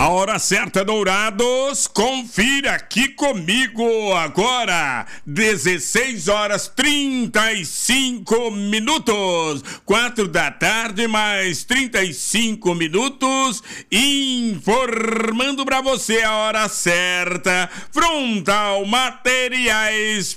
A hora certa, Dourados, confira aqui comigo agora, 16 horas 35 minutos, 4 da tarde mais 35 minutos, informando pra você a hora certa, Frontal Materiais